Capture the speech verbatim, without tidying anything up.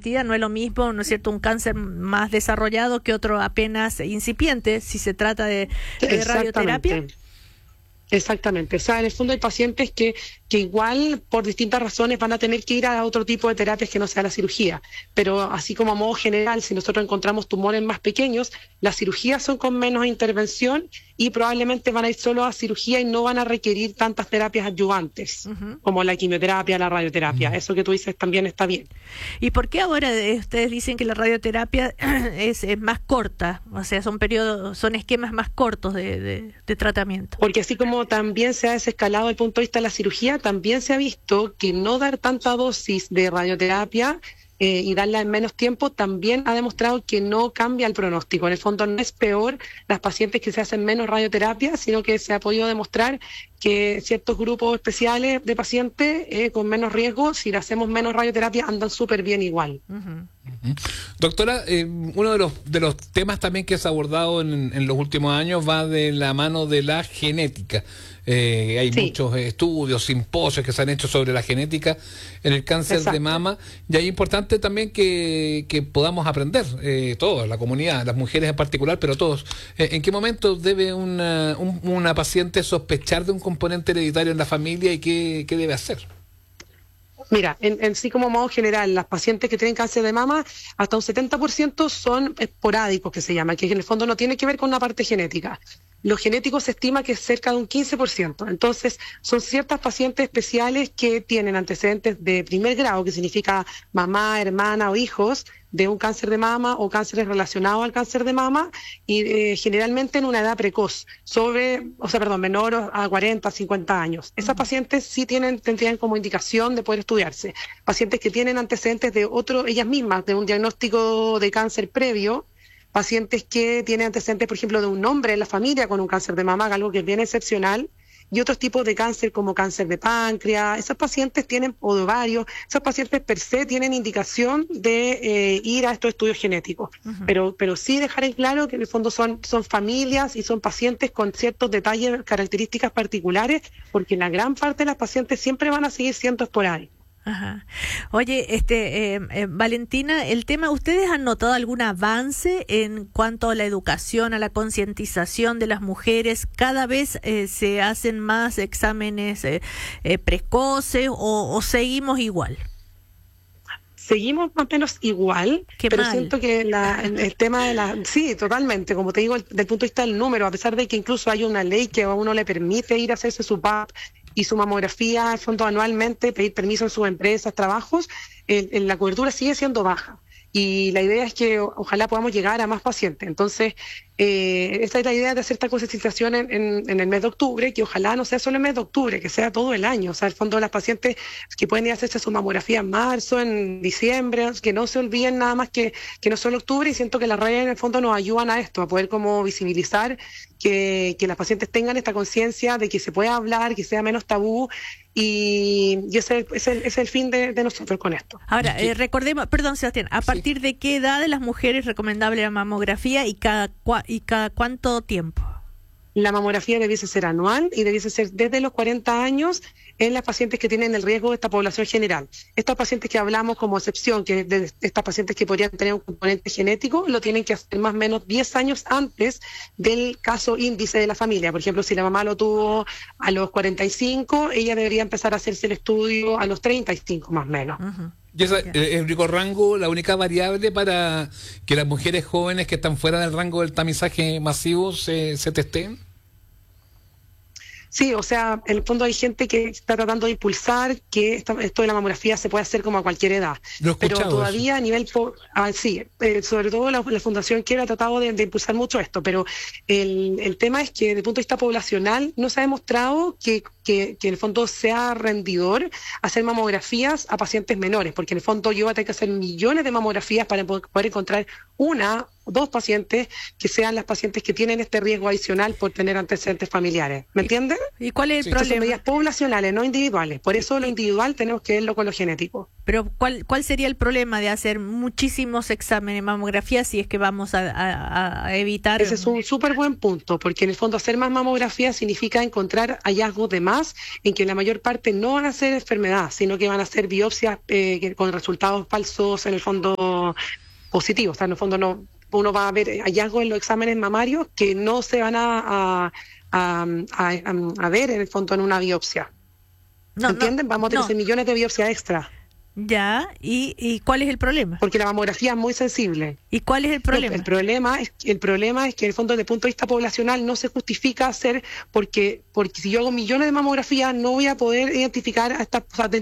partida, no es lo mismo, ¿no es cierto?, un cáncer más desarrollado que otro apenas incipiente, si se trata de, de radioterapia. Exactamente, o sea, en el fondo hay pacientes que, que igual por distintas razones van a tener que ir a otro tipo de terapias que no sea la cirugía, pero así como a modo general, si nosotros encontramos tumores más pequeños, las cirugías son con menos intervención y probablemente van a ir solo a cirugía y no van a requerir tantas terapias adyuvantes, uh-huh, como la quimioterapia, la radioterapia. Uh-huh. Eso que tú dices también está bien. ¿Y por qué ahora ustedes dicen que la radioterapia es, es más corta? O sea, son periodos, son esquemas más cortos de, de, de tratamiento. Porque así como también se ha desescalado desde el punto de vista de la cirugía, también se ha visto que no dar tanta dosis de radioterapia eh, y darla en menos tiempo también ha demostrado que no cambia el pronóstico. En el fondo no es peor las pacientes que se hacen menos radioterapia, sino que se ha podido demostrar que ciertos grupos especiales de pacientes eh, con menos riesgo, si le hacemos menos radioterapia, andan súper bien igual. Uh-huh. Uh-huh. Doctora, eh, uno de los de los temas también que se ha abordado en, en los últimos años va de la mano de la genética. Eh, hay sí. muchos estudios, simposios que se han hecho sobre la genética en el cáncer Exacto. de mama, y es importante también que, que podamos aprender, eh, todos, la comunidad, las mujeres en particular, pero todos, eh, en qué momento debe una, un, una paciente sospechar de un componente hereditario en la familia y qué, qué debe hacer. Mira, en, en sí como modo general, las pacientes que tienen cáncer de mama, hasta un setenta por ciento son esporádicos, que se llama, que en el fondo no tiene que ver con una parte genética. Lo genético se estima que es cerca de un quince por ciento. Entonces, son ciertas pacientes especiales que tienen antecedentes de primer grado, que significa mamá, hermana o hijos, de un cáncer de mama o cánceres relacionados al cáncer de mama, y eh, generalmente en una edad precoz, sobre, o sea, perdón, menor a cuarenta, cincuenta años. Esas pacientes sí tienen, tendrían como indicación de poder estudiarse. Pacientes que tienen antecedentes de otro, ellas mismas, de un diagnóstico de cáncer previo, pacientes que tienen antecedentes, por ejemplo, de un hombre en la familia con un cáncer de mama, algo que es bien excepcional, y otros tipos de cáncer como cáncer de páncreas. Esos pacientes tienen, o de ovario, esos pacientes per se tienen indicación de eh, ir a estos estudios genéticos. Uh-huh. Pero, pero sí dejar en claro que en el fondo son, son familias y son pacientes con ciertos detalles, características particulares, porque la gran parte de las pacientes siempre van a seguir siendo esporádicas. Ajá. Oye, este eh, eh, Valentina, el tema, ¿ustedes han notado algún avance en cuanto a la educación, a la concientización de las mujeres? ¿Cada vez eh, se hacen más exámenes eh, eh, precoces o, o seguimos igual? Seguimos más o menos igual, Qué pero mal. siento que la, el tema de la... Sí, totalmente, como te digo, el, del punto de vista del número, a pesar de que incluso hay una ley que a uno le permite ir a hacerse su P A P y su mamografía, al fondo anualmente, pedir permiso en sus empresas, trabajos, el, el, la cobertura sigue siendo baja. Y la idea es que o, ojalá podamos llegar a más pacientes. Entonces, eh, esta es la idea de hacer esta concientización en, en, en el mes de octubre, que ojalá no sea solo el mes de octubre, que sea todo el año. O sea, al fondo las pacientes que pueden ir a hacerse su mamografía en marzo, en diciembre, que no se olviden nada más que, que no solo octubre, y siento que las redes en el fondo nos ayudan a esto, a poder como visibilizar que, que las pacientes tengan esta conciencia de que se pueda hablar, que sea menos tabú. Y, y ese, ese, ese es el fin de, de nosotros con esto. Ahora, eh, recordemos, perdón Sebastián, ¿a partir sí. de qué edad de las mujeres es recomendable la mamografía y cada, y cada cuánto tiempo? La mamografía debiese ser anual y debiese ser desde los cuarenta años en las pacientes que tienen el riesgo de esta población general. Estas pacientes que hablamos como excepción, que de estas pacientes que podrían tener un componente genético, lo tienen que hacer más o menos diez años antes del caso índice de la familia. Por ejemplo, si la mamá lo tuvo a los cuarenta y cinco, ella debería empezar a hacerse el estudio a los treinta y cinco más o menos. Uh-huh. ¿Y esa es el único rango, la única variable para que las mujeres jóvenes que están fuera del rango del tamizaje masivo se, se testeen? Sí, o sea, en el fondo hay gente que está tratando de impulsar que esta, esto de la mamografía se puede hacer como a cualquier edad. Pero todavía eso. a nivel... Ah, sí, eh, sobre todo la, la Fundación Quiero ha tratado de, de impulsar mucho esto, pero el, el tema es que desde el punto de vista poblacional no se ha demostrado que, que, que en el fondo sea rendidor hacer mamografías a pacientes menores, porque en el fondo yo voy a tener que hacer millones de mamografías para poder encontrar una dos pacientes que sean las pacientes que tienen este riesgo adicional por tener antecedentes familiares. ¿Me entienden? ¿Y cuál es el Sí. problema? Son medidas poblacionales, no individuales. Por eso lo individual tenemos que verlo con lo genético. Pero ¿cuál, cuál sería el problema de hacer muchísimos exámenes de mamografía si es que vamos a, a, a evitar? Ese es un súper buen punto, porque en el fondo hacer más mamografía significa encontrar hallazgos de más en que la mayor parte no van a ser enfermedad, sino que van a ser biopsias eh, que- con resultados falsos, en el fondo positivos. O sea, en el fondo no, uno va a ver hallazgos en los exámenes mamarios que no se van a, a, a, a- a ver en el fondo en una biopsia. No, ¿Entienden? no, Vamos a tener no. millones de biopsias extra, Ya, ¿y, ¿y cuál es el problema? porque la mamografía es muy sensible. ¿Y cuál es el problema? El problema es el problema es que en el fondo desde el punto de vista poblacional no se justifica hacer porque porque si yo hago millones de mamografías no voy a poder identificar a estas, o sea, de-